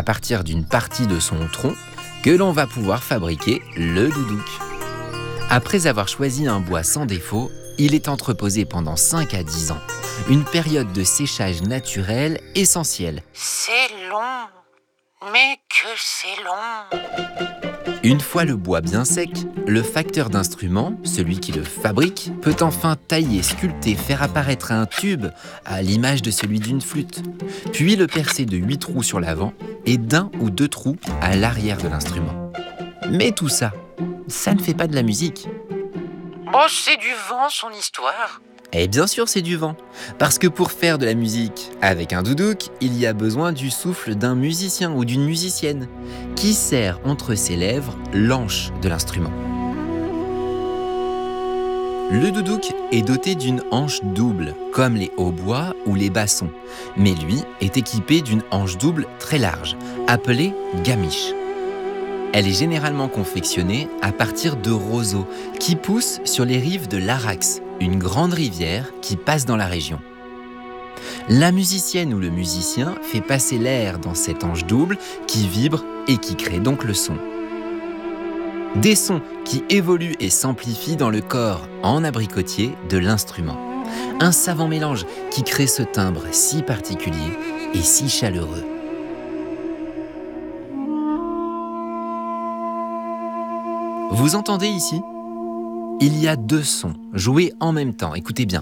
partir d'une partie de son tronc que l'on va pouvoir fabriquer le doudouk. Après avoir choisi un bois sans défaut, il est entreposé pendant 5 à 10 ans, une période de séchage naturel essentielle. C'est long, mais que c'est long. Une fois le bois bien sec, le facteur d'instrument, celui qui le fabrique, peut enfin tailler, sculpter, faire apparaître un tube à l'image de celui d'une flûte, puis le percer de 8 trous sur l'avant et d'1 ou 2 trous à l'arrière de l'instrument. Mais tout ça, ça ne fait pas de la musique. Bon, c'est du vent, son histoire. Et bien sûr, c'est du vent. Parce que pour faire de la musique avec un doudouk, il y a besoin du souffle d'un musicien ou d'une musicienne qui serre entre ses lèvres l'anche de l'instrument. Le doudouk est doté d'une anche double, comme les hautbois ou les bassons, mais lui est équipé d'une anche double très large, appelée gamiche. Elle est généralement confectionnée à partir de roseaux qui poussent sur les rives de l'Arax, une grande rivière qui passe dans la région. La musicienne ou le musicien fait passer l'air dans cette anche double qui vibre et qui crée donc le son. Des sons qui évoluent et s'amplifient dans le corps en abricotier de l'instrument. Un savant mélange qui crée ce timbre si particulier et si chaleureux. Vous entendez ici ? Il y a 2 sons joués en même temps. Écoutez bien.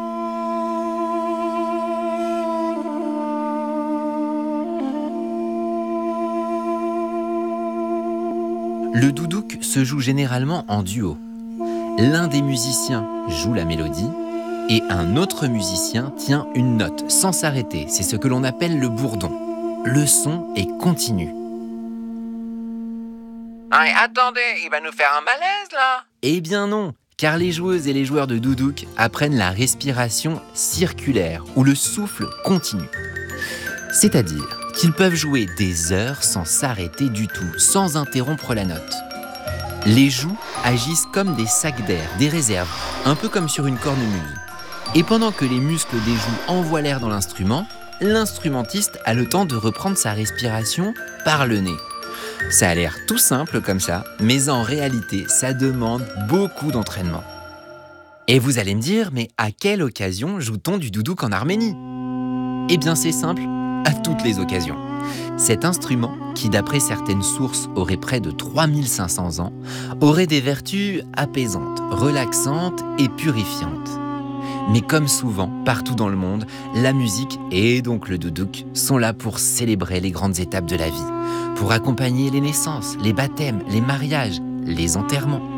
Le doudouk se joue généralement en duo. L'un des musiciens joue la mélodie et un autre musicien tient une note sans s'arrêter. C'est ce que l'on appelle le bourdon. Le son est continu. Hey, attendez, il va nous faire un malaise, là. Eh bien non, car les joueuses et les joueurs de doudouk apprennent la respiration circulaire ou le souffle continu. C'est-à-dire qu'ils peuvent jouer des heures sans s'arrêter du tout, sans interrompre la note. Les joues agissent comme des sacs d'air, des réserves, un peu comme sur une cornemuse. Et pendant que les muscles des joues envoient l'air dans l'instrument, l'instrumentiste a le temps de reprendre sa respiration par le nez. Ça a l'air tout simple comme ça, mais en réalité, ça demande beaucoup d'entraînement. Et vous allez me dire, mais à quelle occasion joue-t-on du doudouk en Arménie ? Eh bien c'est simple, à toutes les occasions. Cet instrument, qui d'après certaines sources aurait près de 3500 ans, aurait des vertus apaisantes, relaxantes et purifiantes. Mais comme souvent, partout dans le monde, la musique et donc le doudouk sont là pour célébrer les grandes étapes de la vie, pour accompagner les naissances, les baptêmes, les mariages, les enterrements.